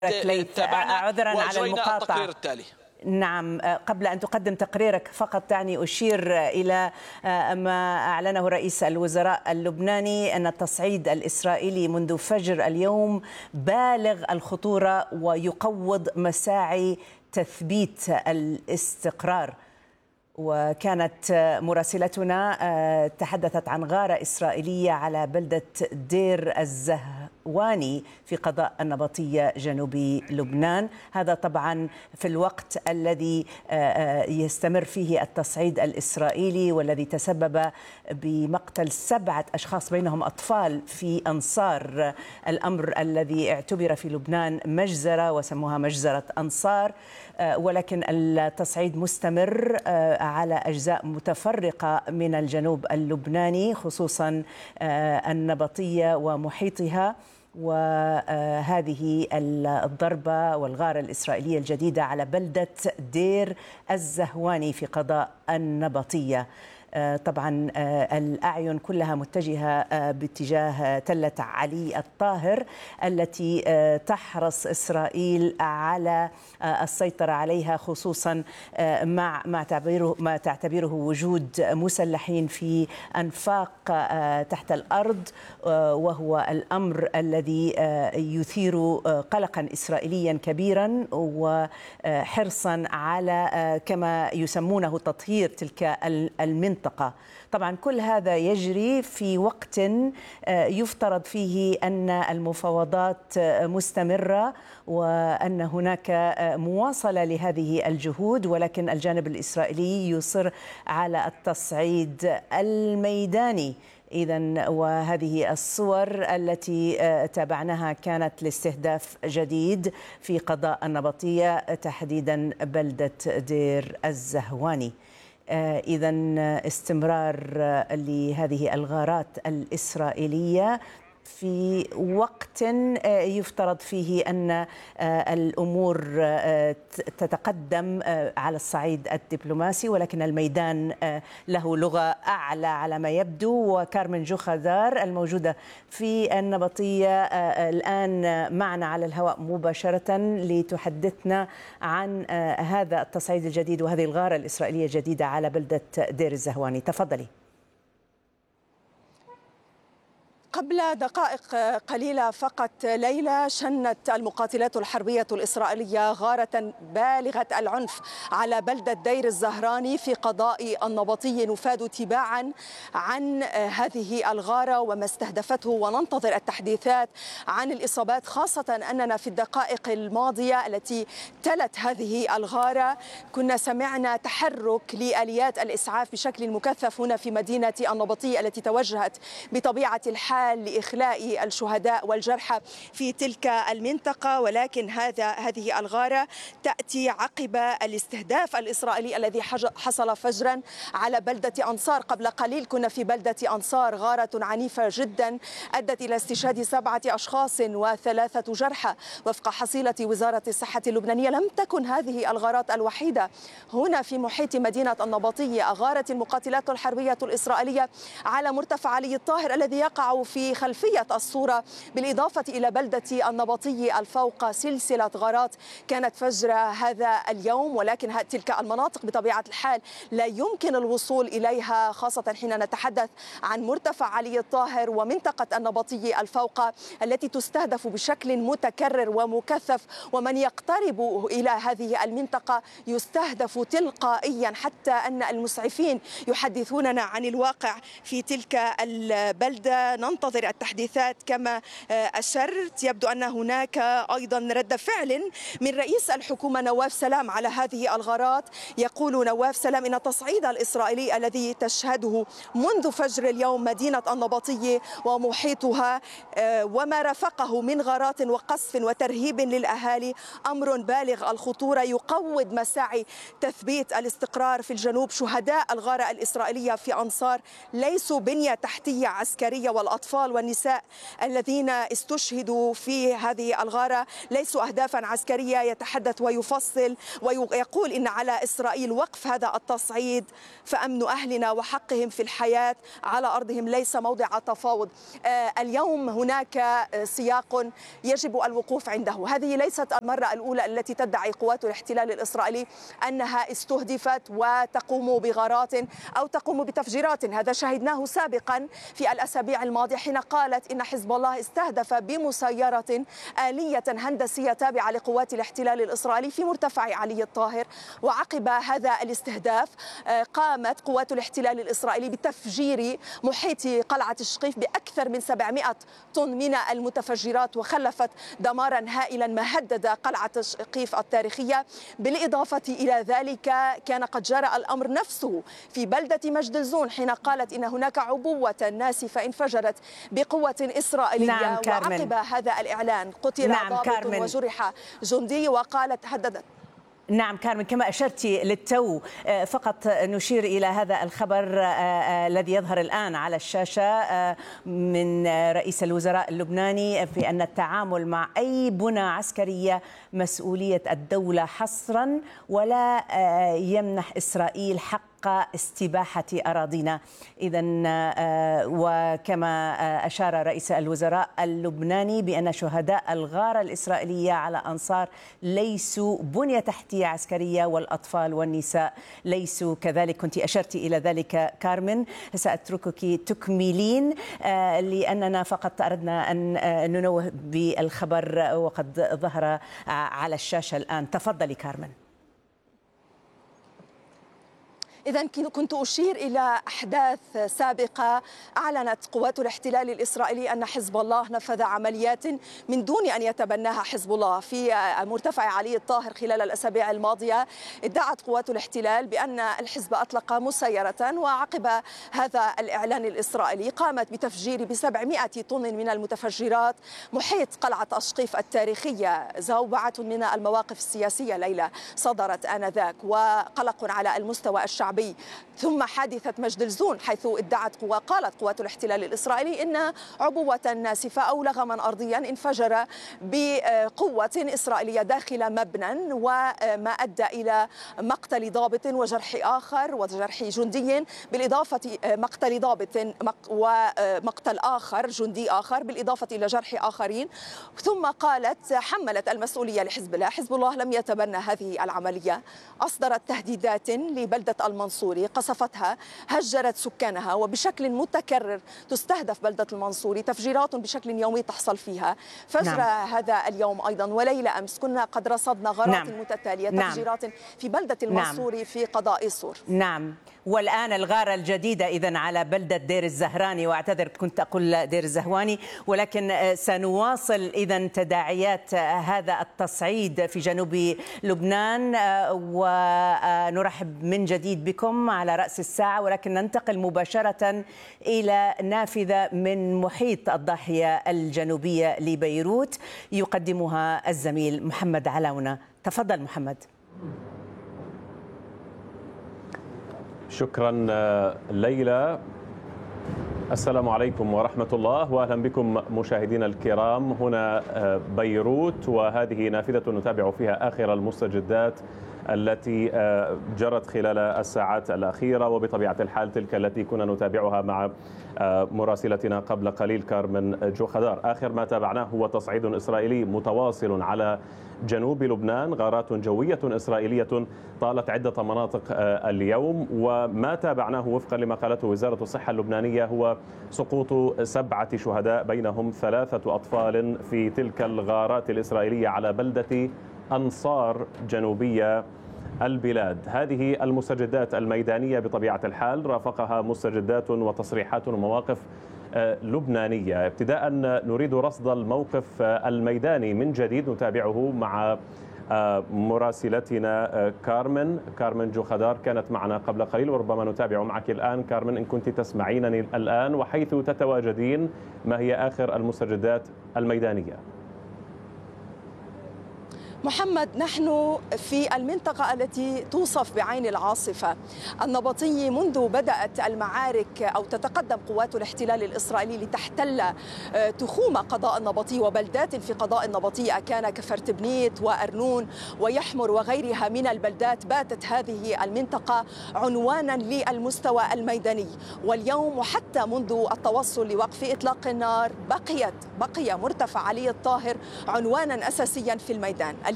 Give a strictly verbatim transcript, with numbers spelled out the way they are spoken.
عذرا على المقاطعة. التقرير التالي. نعم، قبل أن تقدم تقريرك فقط دعني أشير إلى ما أعلنه رئيس الوزراء اللبناني أن التصعيد الإسرائيلي منذ فجر اليوم بالغ الخطورة ويقوض مساعي تثبيت الاستقرار. وكانت مراسلتنا تحدثت عن غارة إسرائيلية على بلدة دير الزهواني في قضاء النبطية جنوب لبنان. هذا طبعا في الوقت الذي يستمر فيه التصعيد الإسرائيلي والذي تسبب بمقتل سبعة أشخاص بينهم أطفال في أنصار، الأمر الذي اعتبر في لبنان مجزرة وسموها مجزرة أنصار. ولكن التصعيد مستمر على أجزاء متفرقة من الجنوب اللبناني، خصوصا النبطية ومحيطها. وهذه الضربة والغارة الإسرائيلية الجديدة على بلدة دير الزهواني في قضاء النبطية. طبعا الأعين كلها متجهة باتجاه تلة علي الطاهر التي تحرص إسرائيل على السيطرة عليها، خصوصا مع ما تعتبره ما تعتبره وجود مسلحين في أنفاق تحت الأرض، وهو الأمر الذي يثير قلقا إسرائيليا كبيرا وحرصا على كما يسمونه تطهير تلك المنطقة. طبعا كل هذا يجري في وقت يفترض فيه أن المفاوضات مستمرة وأن هناك مواصلة لهذه الجهود، ولكن الجانب الإسرائيلي يصر على التصعيد الميداني. إذن وهذه الصور التي تابعناها كانت لاستهداف جديد في قضاء النبطية، تحديدا بلدة دير الزهواني. إذن استمرار لهذه الغارات الإسرائيلية في وقت يفترض فيه أن الأمور تتقدم على الصعيد الدبلوماسي، ولكن الميدان له لغة أعلى على ما يبدو. وكارمن جوخادار الموجودة في النبطية الآن معنا على الهواء مباشرة لتحدثنا عن هذا التصعيد الجديد وهذه الغارة الإسرائيلية الجديدة على بلدة دير الزهواني. تفضلي. قبل دقائق قليلة فقط ليلى شنت المقاتلات الحربية الإسرائيلية غارة بالغة العنف على بلدة دير الزهراني في قضاء النبطي. نفاد تباعا عن هذه الغارة وما استهدفته وننتظر التحديثات عن الإصابات، خاصة أننا في الدقائق الماضية التي تلت هذه الغارة كنا سمعنا تحرك لآليات الإسعاف بشكل مكثف هنا في مدينة النبطي التي توجهت بطبيعة الحال لإخلاء الشهداء والجرحى في تلك المنطقة. ولكن هذا هذه الغارة تأتي عقب الاستهداف الإسرائيلي الذي حصل فجرا على بلدة أنصار. قبل قليل كنا في بلدة أنصار، غارة عنيفة جدا أدت إلى استشهاد سبعة أشخاص وثلاثة جرحى وفق حصيلة وزارة الصحة اللبنانية. لم تكن هذه الغارات الوحيدة هنا في محيط مدينة النبطية. أغارت المقاتلات الحربية الإسرائيلية على مرتفع علي الطاهر الذي يقع في خلفية الصورة، بالإضافة إلى بلدة النبطي الفوق. سلسلة غارات كانت فجر هذا اليوم، ولكن تلك المناطق بطبيعة الحال لا يمكن الوصول إليها، خاصة حين نتحدث عن مرتفع علي الطاهر ومنطقة النبطي الفوق التي تستهدف بشكل متكرر ومكثف. ومن يقترب إلى هذه المنطقة يستهدف تلقائيا، حتى أن المسعفين يحدثوننا عن الواقع في تلك البلدة. ننتظر التحديثات كما أشرت. يبدو أن هناك أيضا رد فعل من رئيس الحكومة نواف سلام على هذه الغارات. يقول نواف سلام إن التصعيد الإسرائيلي الذي تشهده منذ فجر اليوم مدينة النبطي ومحيطها وما رافقه من غارات وقصف وترهيب للأهالي أمر بالغ الخطورة يقوض مساعي تثبيت الاستقرار في الجنوب. شهداء الغارة الإسرائيلية في أنصار ليسوا بنية تحتية عسكرية، والأطفال الأطفال والنساء الذين استشهدوا في هذه الغارة ليسوا أهدافا عسكرية. يتحدث ويفصل ويقول إن على إسرائيل وقف هذا التصعيد، فأمن أهلنا وحقهم في الحياة على أرضهم ليس موضع تفاوض. اليوم هناك سياق يجب الوقوف عنده. هذه ليست المرة الأولى التي تدعي قوات الاحتلال الإسرائيلي أنها استهدفت وتقوم بغارات أو تقوم بتفجيرات. هذا شهدناه سابقا في الأسابيع الماضية حين قالت إن حزب الله استهدف بمسيرة آلية هندسية تابعة لقوات الاحتلال الإسرائيلي في مرتفع علي الطاهر. وعقب هذا الاستهداف قامت قوات الاحتلال الإسرائيلي بتفجير محيط قلعة الشقيف بأكثر من سبعمائة طن من المتفجرات، وخلفت دمارا هائلا ما هدد قلعة الشقيف التاريخية. بالإضافة إلى ذلك كان قد جرى الأمر نفسه في بلدة مجدلزون حين قالت إن هناك عبوة ناسفة انفجرت بقوة إسرائيلية. نعم وعقب هذا الإعلان قتل نعم ضابط كارمن. وجرح جندي. وقالت هددت نعم كارمن، كما أشرت للتو فقط نشير إلى هذا الخبر الذي يظهر الآن على الشاشة من رئيس الوزراء اللبناني في أن التعامل مع أي بنى عسكرية مسؤولية الدولة حصرا، ولا يمنح إسرائيل حق استباحة أراضينا. إذن وكما أشار رئيس الوزراء اللبناني بأن شهداء الغارة الإسرائيلية على أنصار ليسوا بنية تحتية عسكرية، والأطفال والنساء ليسوا كذلك. كنت أشرت إلى ذلك كارمن. سأتركك تكملين لأننا فقط أردنا أن ننوه بالخبر وقد ظهر على الشاشة الآن. تفضلي كارمن. إذا كنت أشير إلى أحداث سابقة. أعلنت قوات الاحتلال الإسرائيلي أن حزب الله نفذ عمليات من دون أن يتبناها حزب الله في مرتفع علي الطاهر خلال الأسابيع الماضية. ادعت قوات الاحتلال بأن الحزب أطلق مسيرة، وعقب هذا الإعلان الإسرائيلي قامت بتفجير بسبعمائة طن من المتفجرات محيط قلعة أشقيف التاريخية. زوبعة من المواقف السياسية ليلى صدرت آنذاك، وقلق على المستوى الشعبي. ثم حادثة مجدلزون حيث ادعت قوة قالت قوات الاحتلال الإسرائيلي إن عبوة ناسفة أو لغما أرضيا انفجر بقوة إسرائيلية داخل مبنى، وما أدى إلى مقتل ضابط وجرح آخر وجرح جندي، بالإضافة مقتل ضابط ومقتل آخر جندي آخر بالإضافة إلى جرح آخرين. ثم قالت حملت المسؤولية لحزب الله. حزب الله لم يتبنى هذه العملية، أصدرت تهديدات لبلدة المنصوري، قصفتها، هجرت سكانها، وبشكل متكرر تستهدف بلدة المنصوري. تفجيرات بشكل يومي تحصل فيها. فجر نعم. هذا اليوم أيضا وليلة أمس كنا قد رصدنا غارات نعم. متتالية، تفجيرات نعم. في بلدة المنصوري نعم. في قضاء صور. نعم. والآن الغارة الجديدة إذن على بلدة دير الزهراني، وأعتذر كنت أقول دير الزهواني، ولكن سنواصل إذن تداعيات هذا التصعيد في جنوب لبنان، ونرحب من جديد بكم على رأس الساعة. ولكن ننتقل مباشرة إلى نافذة من محيط الضاحية الجنوبية لبيروت يقدمها الزميل محمد علاونة. تفضل محمد. شكرا ليلى. السلام عليكم ورحمة الله، وأهلا بكم مشاهدينا الكرام. هنا بيروت، وهذه نافذة نتابع فيها آخر المستجدات التي جرت خلال الساعات الأخيرة، وبطبيعة الحال تلك التي كنا نتابعها مع مراسلتنا قبل قليل كارمن جوخدار. آخر ما تابعناه هو تصعيد إسرائيلي متواصل على جنوب لبنان، غارات جوية إسرائيلية طالت عدة مناطق اليوم. وما تابعناه وفقا لما قالته وزارة الصحة اللبنانية هو سقوط سبعة شهداء بينهم ثلاثة أطفال في تلك الغارات الإسرائيلية على بلدة أنصار جنوبية البلاد. هذه المستجدات الميدانية بطبيعة الحال رافقها مستجدات وتصريحات ومواقف لبنانية. ابتداء نريد رصد الموقف الميداني من جديد نتابعه مع مراسلتنا كارمن كارمن جوخدار، كانت معنا قبل قليل وربما نتابع معك الآن. كارمن، إن كنت تسمعينني الآن وحيث تتواجدين، ما هي آخر المستجدات الميدانية؟ محمد، نحن في المنطقة التي توصف بعين العاصفة النبطي منذ بدأت المعارك أو تتقدم قوات الاحتلال الإسرائيلي لتحتل تخوم قضاء النبطي وبلدات في قضاء النبطي أكان كفرتبنيت وأرنون ويحمر وغيرها من البلدات. باتت هذه المنطقة عنوانا للمستوى الميداني، واليوم وحتى منذ التوصل لوقف إطلاق النار بقيت بقي مرتفع علي الطاهر عنوانا أساسيا في الميدان.